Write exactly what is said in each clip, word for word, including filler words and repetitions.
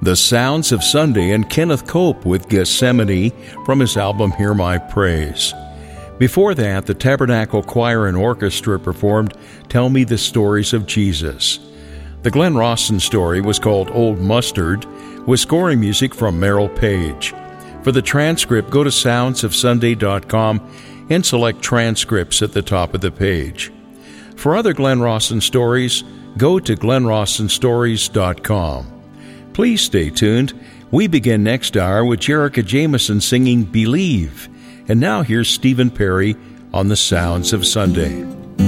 The Sounds of Sunday and Kenneth Cope with Gethsemane from his album Hear My Praise. Before that, the Tabernacle Choir and Orchestra performed Tell Me the Stories of Jesus. The Glenn Rawson story was called Old Mustard, with scoring music from Merrill Page. For the transcript, go to sounds of sunday dot com and select Transcripts at the top of the page. For other Glenn Rawson stories, go to glenn rawson stories dot com. Please stay tuned. We begin next hour with Jerica Jameson singing Believe. And now here's Stephen Perry on the Sounds of Sunday.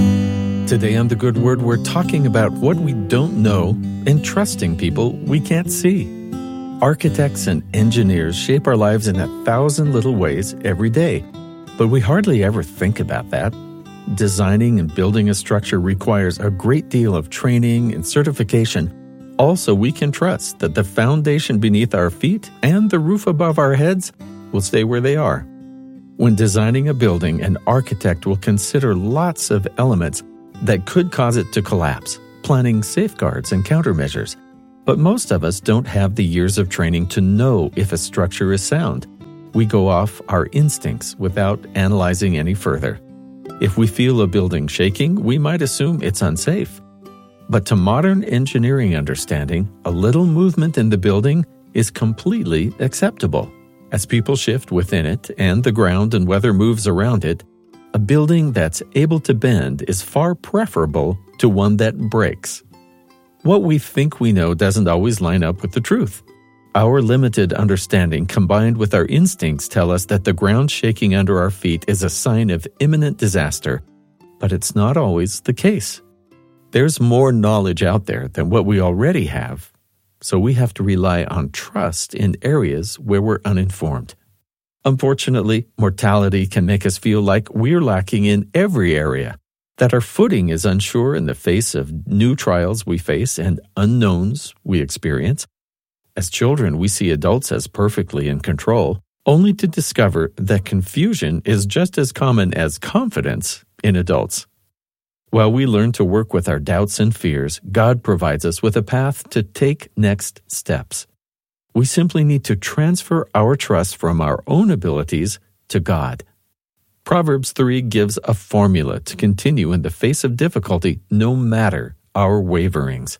Today on The Good Word, we're talking about what we don't know and trusting people we can't see. Architects and engineers shape our lives in a thousand little ways every day, but we hardly ever think about that. Designing and building a structure requires a great deal of training and certification. Also, we can trust that the foundation beneath our feet and the roof above our heads will stay where they are. When designing a building, an architect will consider lots of elements that could cause it to collapse, planning safeguards and countermeasures. But most of us don't have the years of training to know if a structure is sound. We go off our instincts without analyzing any further. If we feel a building shaking, we might assume it's unsafe. But to modern engineering understanding, a little movement in the building is completely acceptable. As people shift within it and the ground and weather moves around it, a building that's able to bend is far preferable to one that breaks. What we think we know doesn't always line up with the truth. Our limited understanding combined with our instincts tell us that the ground shaking under our feet is a sign of imminent disaster, but it's not always the case. There's more knowledge out there than what we already have, so we have to rely on trust in areas where we're uninformed. Unfortunately, mortality can make us feel like we're lacking in every area, that our footing is unsure in the face of new trials we face and unknowns we experience. As children, we see adults as perfectly in control, only to discover that confusion is just as common as confidence in adults. While we learn to work with our doubts and fears, God provides us with a path to take next steps. We simply need to transfer our trust from our own abilities to God. Proverbs three gives a formula to continue in the face of difficulty, no matter our waverings.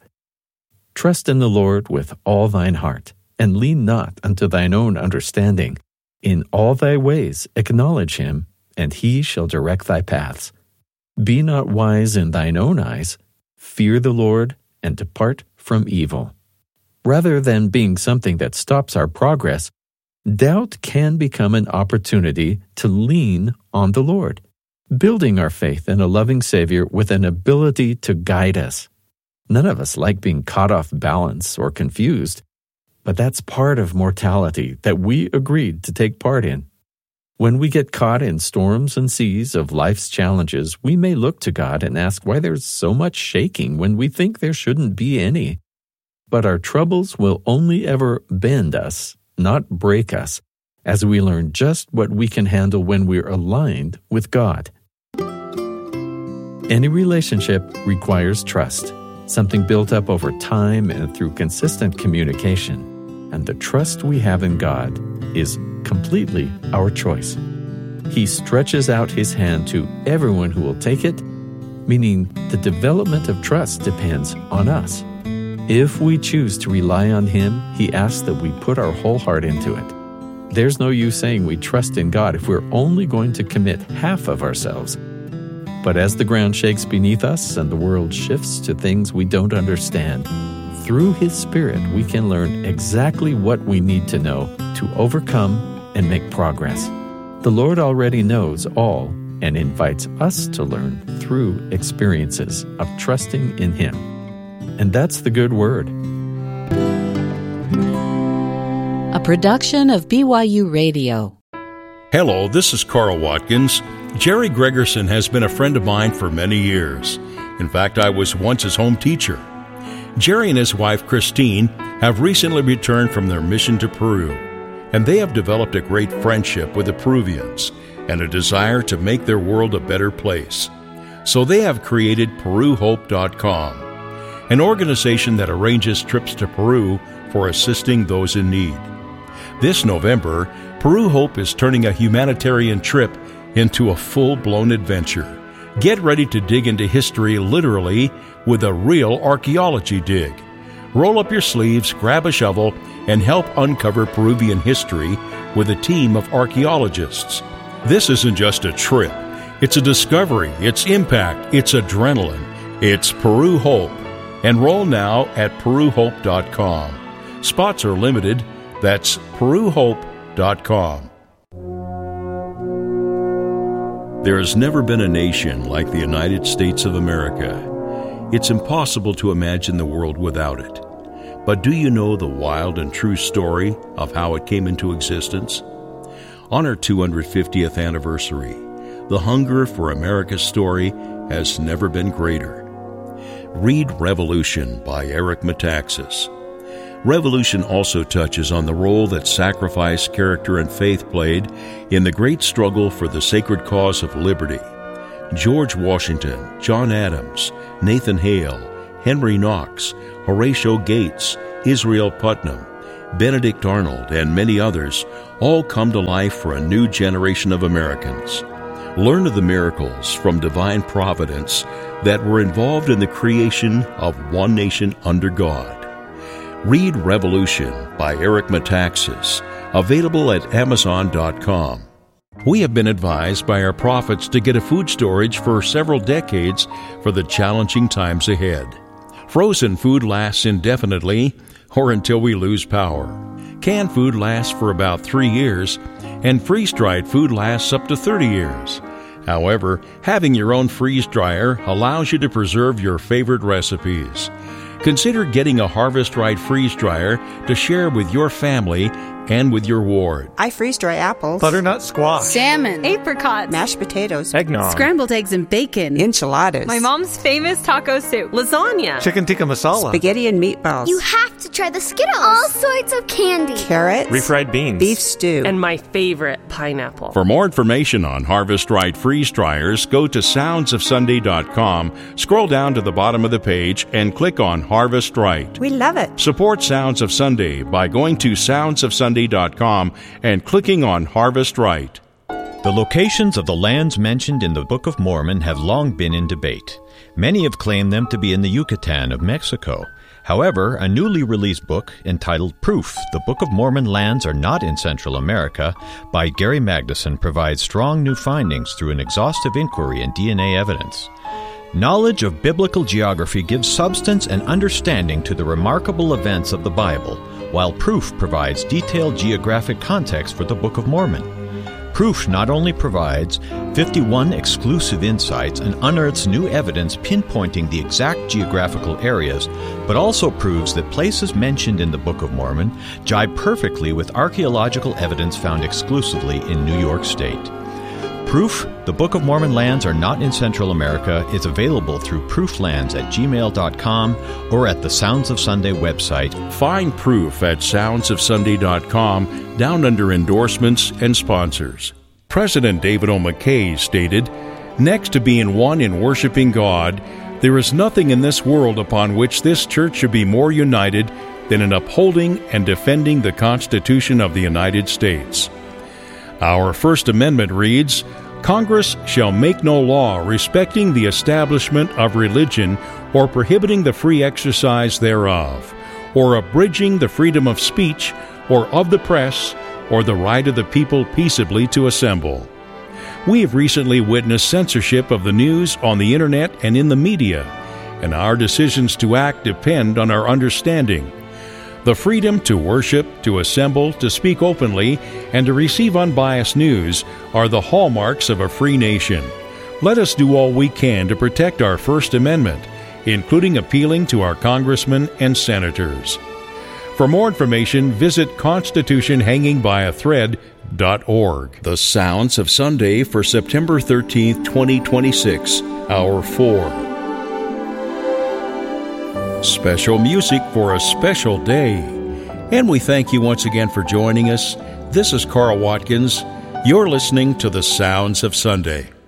Trust in the Lord with all thine heart, and lean not unto thine own understanding. In all thy ways acknowledge him, and he shall direct thy paths. Be not wise in thine own eyes. Fear the Lord, and depart from evil. Rather than being something that stops our progress, doubt can become an opportunity to lean on the Lord, building our faith in a loving Savior with an ability to guide us. None of us like being caught off balance or confused, but that's part of mortality that we agreed to take part in. When we get caught in storms and seas of life's challenges, we may look to God and ask why there's so much shaking when we think there shouldn't be any. But our troubles will only ever bend us, not break us, as we learn just what we can handle when we're aligned with God. Any relationship requires trust, something built up over time and through consistent communication. And the trust we have in God is completely our choice. He stretches out his hand to everyone who will take it, meaning the development of trust depends on us. If we choose to rely on him, he asks that we put our whole heart into it. There's no use saying we trust in God if we're only going to commit half of ourselves. But as the ground shakes beneath us and the world shifts to things we don't understand, through his Spirit we can learn exactly what we need to know to overcome and make progress. The Lord already knows all and invites us to learn through experiences of trusting in him. And that's the good word. A production of B Y U Radio. Hello, this is Carl Watkins. Jerry Gregerson has been a friend of mine for many years. In fact, I was once his home teacher. Jerry and his wife, Christine, have recently returned from their mission to Peru, and they have developed a great friendship with the Peruvians and a desire to make their world a better place. So they have created Peru Hope dot com. an organization that arranges trips to Peru for assisting those in need. This November, Peru Hope is turning a humanitarian trip into a full-blown adventure. Get ready to dig into history literally with a real archaeology dig. Roll up your sleeves, grab a shovel, and help uncover Peruvian history with a team of archaeologists. This isn't just a trip. It's a discovery, it's impact, it's adrenaline. It's Peru Hope. Enroll now at peru hope dot com. Spots are limited. That's peru hope dot com. There has never been a nation like the United States of America. It's impossible to imagine the world without it. But do you know the wild and true story of how it came into existence? On our two hundred fiftieth anniversary, the hunger for America's story has never been greater. Read Revolution by Eric Metaxas. Revolution also touches on the role that sacrifice, character, and faith played in the great struggle for the sacred cause of liberty. George Washington, John Adams, Nathan Hale, Henry Knox, Horatio Gates, Israel Putnam, Benedict Arnold, and many others all come to life for a new generation of Americans. Learn of the miracles from divine providence that were involved in the creation of one nation under God. Read Revolution by Eric Metaxas, available at amazon dot com. We have been advised by our prophets to get a food storage for several decades for the challenging times ahead. Frozen food lasts indefinitely or until we lose power. Canned food lasts for about three years, and freeze-dried food lasts up to thirty years. However, having your own freeze dryer allows you to preserve your favorite recipes. Consider getting a Harvest Right freeze dryer to share with your family and with your ward. I freeze dry apples, butternut squash, salmon, apricots, mashed potatoes, eggnog, scrambled eggs and bacon, enchiladas, my mom's famous taco soup, lasagna, chicken tikka masala, spaghetti and meatballs. You have to try the Skittles. All sorts of candy. Carrots, refried beans, beef stew, and my favorite, pineapple. For more information on Harvest Right freeze dryers, go to sounds of sunday dot com, scroll down to the bottom of the page, and click on Harvest Right. We love it. Support Sounds of Sunday by going to sounds of sunday dot com and clicking on Harvest Right. The locations of the lands mentioned in the Book of Mormon have long been in debate. Many have claimed them to be in the Yucatan of Mexico. However, a newly released book entitled Proof, The Book of Mormon Lands Are Not in Central America by Gary Magnuson provides strong new findings through an exhaustive inquiry and D N A evidence. Knowledge of biblical geography gives substance and understanding to the remarkable events of the Bible, while Proof provides detailed geographic context for the Book of Mormon. Proof not only provides fifty-one exclusive insights and unearths new evidence pinpointing the exact geographical areas, but also proves that places mentioned in the Book of Mormon jibe perfectly with archaeological evidence found exclusively in New York State. Proof, The Book of Mormon Lands Are Not in Central America is available through prooflands at gmail dot com or at the Sounds of Sunday website. Find Proof at sounds of sunday dot com down under endorsements and sponsors. President David O. McKay stated, "Next to being one in worshiping God, there is nothing in this world upon which this church should be more united than in upholding and defending the Constitution of the United States." Our First Amendment reads, "Congress shall make no law respecting the establishment of religion or prohibiting the free exercise thereof, or abridging the freedom of speech or of the press, or the right of the people peaceably to assemble." We have recently witnessed censorship of the news on the Internet and in the media, and our decisions to act depend on our understanding. The freedom to worship, to assemble, to speak openly, and to receive unbiased news are the hallmarks of a free nation. Let us do all we can to protect our First Amendment, including appealing to our congressmen and senators. For more information, visit constitution hanging by a thread dot org. The Sounds of Sunday for September thirteenth, twenty twenty-six, Hour four. Special music for a special day. And we thank you once again for joining us. This is Carl Watkins. You're listening to the Sounds of Sunday.